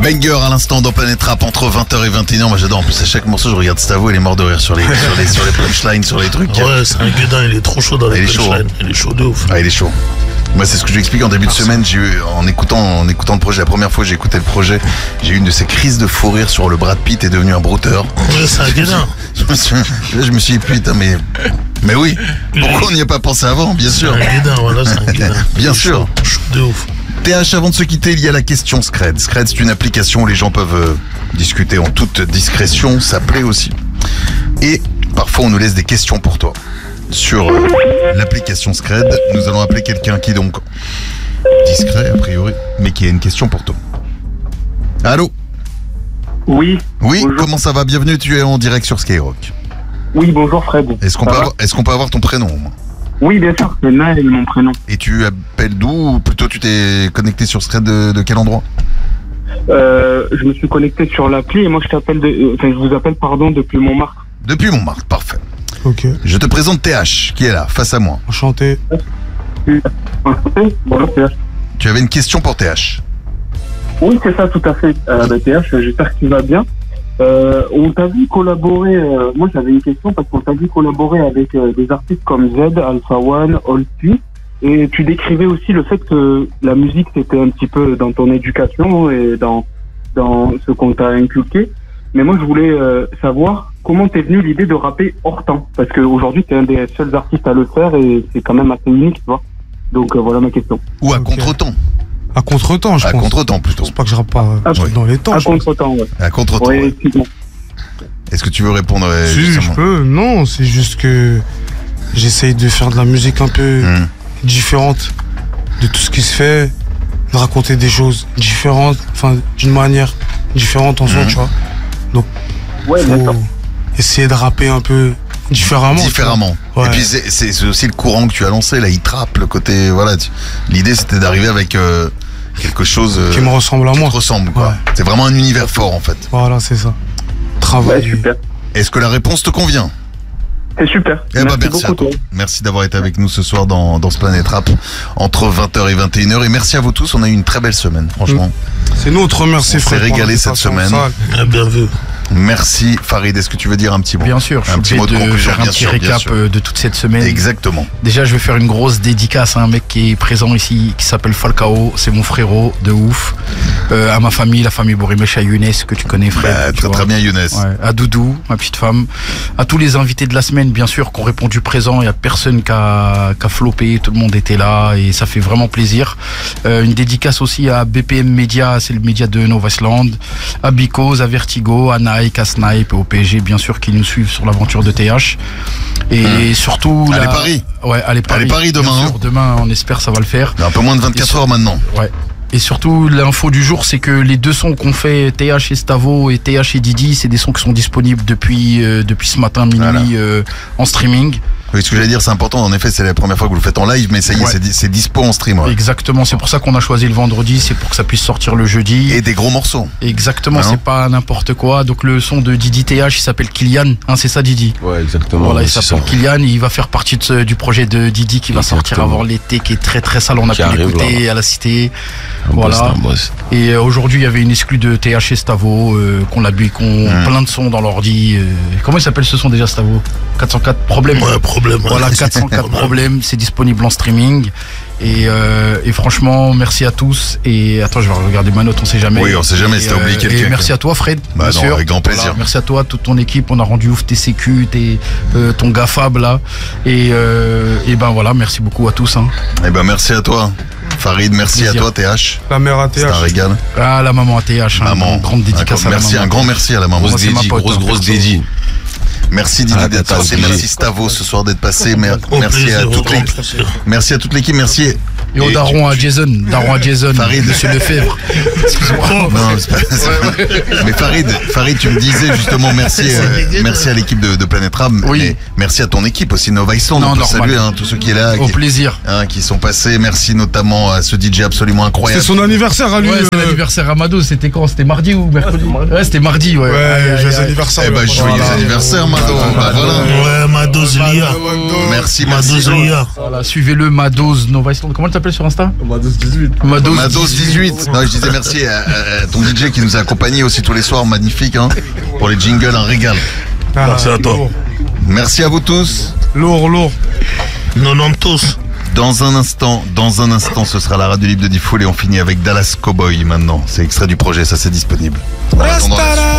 Banger à l'instant dans Planète Rap entre 20h et 21h. Moi j'adore, en plus à chaque morceau je regarde Stavo, il est mort de rire sur les punchlines, sur les trucs. Ouais, c'est un gueudin, il est trop chaud dans les punchlines. Il est chaud de ouf. Ah, il est chaud. Moi c'est ce que je lui explique en début de semaine. J'ai eu, en écoutant le projet, la première fois que j'ai écouté le projet, j'ai eu une de ces crises de fou rire sur le Brad Pitt est devenu un brouteur. Ouais, c'est un gueudin. Je me suis dit putain mais oui, pourquoi on n'y a pas pensé avant, bien sûr. C'est un gueudin, voilà, c'est un gueudin. Bien sûr. Chaud de ouf. TH, avant de se quitter, il y a la question Scred. Scred, c'est une application où les gens peuvent discuter en toute discrétion, ça plaît aussi. Et parfois, on nous laisse des questions pour toi. Sur l'application Scred, nous allons appeler quelqu'un qui est donc discret, a priori, mais qui a une question pour toi. Allô ? Oui. Oui, bonjour. comment ça va ? Bienvenue, tu es en direct sur Skyrock. Oui, bonjour Fred. Est-ce qu'on peut avoir ton prénom au moins ? Oui, bien sûr, c'est Naël, mon prénom. Et tu appelles d'où ? Ou plutôt tu t'es connecté sur Scred de quel endroit ? Je me suis connecté sur l'appli et moi je vous appelle depuis Montmartre. Depuis Montmartre, parfait. Ok. Je te présente TH, qui est là, face à moi. Enchanté. Bonjour TH. Tu avais une question pour TH. Oui, c'est ça, tout à fait. TH, j'espère que tu vas bien. On t'a vu collaborer, moi j'avais une question parce qu'on t'a vu collaborer avec des artistes comme Z, Alpha One, Olpi, et tu décrivais aussi le fait que la musique c'était un petit peu dans ton éducation et dans ce qu'on t'a inculqué. Mais moi je voulais savoir comment t'es venu l'idée de rapper hors temps, parce qu'aujourd'hui t'es un des seuls artistes à le faire et c'est quand même assez unique, tu vois. Donc voilà ma question. Ou à Ok. contre-temps. À contre-temps, je À pense. contre-temps plutôt. C'est pas que je rappe pas dans les temps. À je pense. contre-temps, ouais. À contre-temps. Ouais, Ouais. effectivement. Est-ce que tu veux répondre Si, je justement peux. Non, c'est juste que j'essaye de faire de la musique un peu différente de tout ce qui se fait, de raconter des choses différentes, enfin d'une manière différente en soi, tu vois. Donc, Ouais, bien sûr. faut essayer de rapper un peu différemment. Différemment. tu vois. Ouais. Et puis c'est aussi le courant que tu as lancé, là, il trappe le côté. Voilà. L'idée c'était d'arriver avec quelque chose Qui me ressemble à qui moi. te ressemble, quoi. Ouais. C'est vraiment un univers fort en fait. Voilà, c'est ça. Ouais, Travail. super. Est-ce que la réponse te convient ? C'est super. Eh ben, merci à beaucoup, toi. Merci d'avoir été avec nous ce soir dans ce Planète Rap entre 20h et 21h. Et merci à vous tous, on a eu une très belle semaine, franchement. C'est nous, on te remercie, On s'est frère. pour régalé cette l'invitation semaine. sale. Ah, bien vu. Merci Farid, est-ce que tu veux dire un petit mot ? Bien sûr, je Un petit suis mot de obligé de conclusion, faire un bien petit sûr, bien récap sûr. de toute cette semaine. Exactement. Déjà, je vais faire une grosse dédicace à un mec qui est présent ici, qui s'appelle Falcao. C'est mon frérot de ouf. À ma famille, la famille Bourimesh, à Younes, que tu connais, frère. Bah, tu très vois. très bien Younes. Ouais, à Doudou, ma petite femme, à tous les invités de la semaine, bien sûr, qui ont répondu présent. Il y a personne qui a floppé, tout le monde était là et ça fait vraiment plaisir. Une dédicace aussi à BPM Media, c'est le média de Nova Island, à Bicose, à Vertigo, à Nike, à Snipe, au PSG, bien sûr, qui nous suivent sur l'aventure de TH. Et surtout... Allez, Paris. Ouais, allez Paris demain, bien hein. sûr, demain, on espère, ça va le faire. Un peu moins de 24 heures maintenant. Ouais. Et surtout, l'info du jour, c'est que les deux sons qu'on fait, TH et Stavo et TH et Didi, c'est des sons qui sont disponibles depuis ce matin minuit en streaming. Oui, ce que j'allais dire, c'est important. En effet, c'est la première fois que vous le faites en live, mais ça y est, Ouais. c'est dispo en stream. Ouais. Exactement, c'est pour ça qu'on a choisi le vendredi, c'est pour que ça puisse sortir le jeudi. Et des gros morceaux. Exactement, Hein c'est pas n'importe quoi. Donc le son de Didi TH, il s'appelle Kylian, hein, c'est ça Didi. Ouais, exactement. Voilà, il c'est s'appelle ça. Kylian, il va faire partie du projet de Didi qui va sortir Exactement. avant l'été, qui est très très sale. On a Qui pu arrive, l'écouter là. à la Cité. Un boss, Voilà. un boss. Et aujourd'hui, il y avait une exclue de TH et Stavo, qu'on plein de sons dans l'ordi. Comment il s'appelle ce son déjà, Stavo 404 problèmes. Ouais, problème. Voilà, 404 problèmes, c'est disponible en streaming. Et franchement, merci à tous. Et attends, je vais regarder ma note, on sait jamais. Oui, on sait jamais Et, si t'as oublié quelqu'un. Et merci à toi, Fred. Bah bien non, sûr. avec grand plaisir. Voilà, merci à toi, toute ton équipe. On a rendu ouf tes sécu, ton GAFAB là. Et ben voilà, merci beaucoup à tous. Hein. Eh ben, merci à toi. Farid, merci Plaisir. à toi, TH. La mère à C'est un TH. régal. Ah, la maman ATH. Maman. Grande dédicace à la Merci, maman. un grand merci à la maman. Moi, Grosse c'est ma dédie, pote, hein, grosse perso. dédie. Merci Didi Ah, d'être t'as passé. oublié. Merci Stavo ce soir d'être passé. Au Merci plaisir, à au toute grand l'équipe. plaisir. Merci à toute l'équipe. Merci. Et au daron à Jason. Farid. Monsieur Lefebvre. Excusez-moi. Non, c'est pas. Mais Farid, tu me disais justement merci à l'équipe de Planète Rap. Oui. Mais merci à ton équipe aussi, Nova Island. Non, On peut normal. saluer tous ceux qui sont là, Au plaisir. qui sont passés. Merci notamment à ce DJ absolument C'est incroyable. son anniversaire à lui. Ouais, c'est l'anniversaire à Mado. C'était quand? C'était mardi ou mercredi? Ouais, c'était mardi, ouais. Ouais, joyeux anniversaire. Eh ben, ouais. joyeux Voilà. anniversaire, Mado. Bah, voilà. Ouais, Madoz Lia. Merci. Madoz Lia. Voilà, suivez-le, Madoz, Nova Island. Comment elle s'appelle? s'appelle sur Insta? Mados18. Mados18. Non, je disais merci à ton DJ qui nous a accompagnés aussi tous les soirs, magnifique, hein. Pour les jingles, un régal. Merci à toi. Merci à vous tous. Lourd. Non, tous. Dans un instant, ce sera la radio libre de Diffoul et on finit avec Dallas Cowboy maintenant. C'est extrait du projet, ça c'est disponible. En attendant,